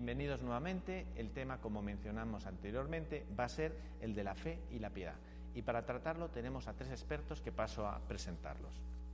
Bienvenidos nuevamente. El tema, como mencionamos anteriormente, va a ser el de la fe y la piedad. Y para tratarlo tenemos a tres expertos que paso a presentarlos.